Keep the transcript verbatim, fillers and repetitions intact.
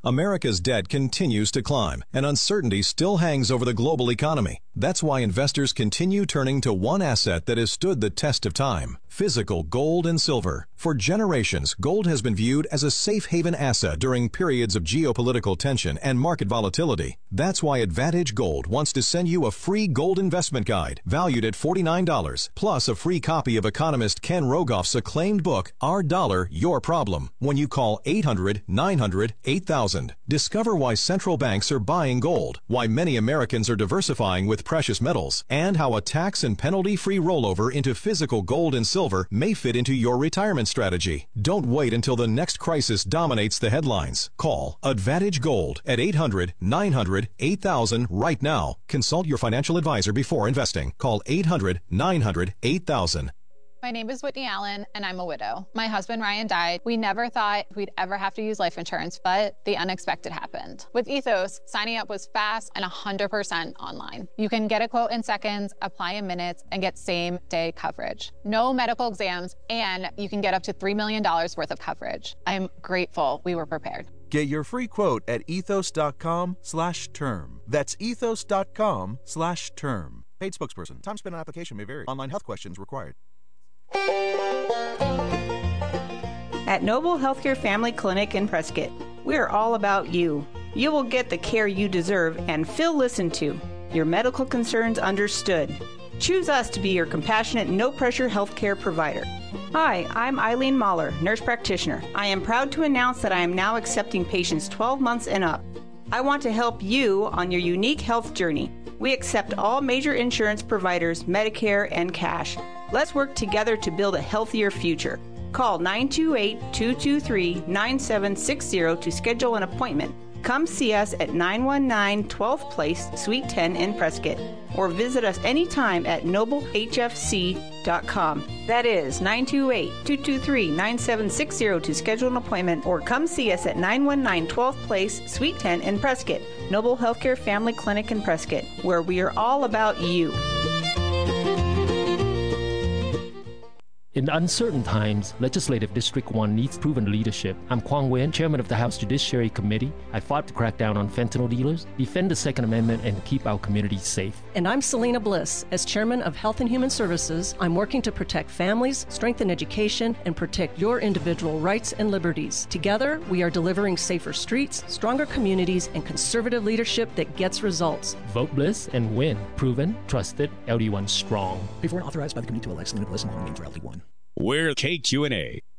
America's debt continues to climb, and uncertainty still hangs over the global economy. That's why investors continue turning to one asset that has stood the test of time: physical gold and silver. For generations, gold has been viewed as a safe haven asset during periods of geopolitical tension and market volatility. That's why Advantage Gold wants to send you a free gold investment guide valued at forty-nine dollars, plus a free copy of economist Ken Rogoff's acclaimed book, Our Dollar, Your Problem, when you call eight hundred, nine hundred, eight thousand. Discover why central banks are buying gold, why many Americans are diversifying with precious metals, and how a tax and penalty-free rollover into physical gold and silver may fit into your retirement strategy. Don't wait until the next crisis dominates the headlines. Call Advantage Gold at eight hundred, nine hundred, eight thousand right now. Consult your financial advisor before investing. Call eight hundred, nine hundred, eight thousand. My name is Whitney Allen, and I'm a widow. My husband, Ryan, died. We never thought we'd ever have to use life insurance, but the unexpected happened. With Ethos, signing up was fast and one hundred percent online. You can get a quote in seconds, apply in minutes, and get same-day coverage. No medical exams, and you can get up to three million dollars worth of coverage. I'm grateful we were prepared. Get your free quote at ethos.com slash term. That's ethos.com slash term. Paid spokesperson. Time spent on application may vary. Online health questions required. At Noble Healthcare Family Clinic in Prescott, we're all about you. You will get the care you deserve and feel listened to. Your medical concerns understood. Choose us to be your compassionate, no-pressure healthcare provider. Hi, I'm Eileen Mahler, nurse practitioner. I am proud to announce that I am now accepting patients twelve months and up. I want to help you on your unique health journey. We accept all major insurance providers, Medicare, and cash. Let's work together to build a healthier future. Call nine two eight, two two three, nine seven six zero to schedule an appointment. Come see us at nine one nine twelfth Place, Suite ten in Prescott, or visit us anytime at noble h f c dot com. That is nine two eight, two two three, nine seven six zero to schedule an appointment, or come see us at nine one nine twelfth Place, Suite ten in Prescott. Noble Healthcare Family Clinic in Prescott, where we are all about you. In uncertain times, Legislative District one needs proven leadership. I'm Kwang Wen, Chairman of the House Judiciary Committee. I fought to crack down on fentanyl dealers, defend the Second Amendment, and keep our communities safe. And I'm Selena Bliss. As Chairman of Health and Human Services, I'm working to protect families, strengthen education, and protect your individual rights and liberties. Together, we are delivering safer streets, stronger communities, and conservative leadership that gets results. Vote Bliss and win. Proven, trusted, L D one strong. Paid for and authorized by the committee to elect Selena Bliss and Kwang Wen for L D one. We're K Q and A.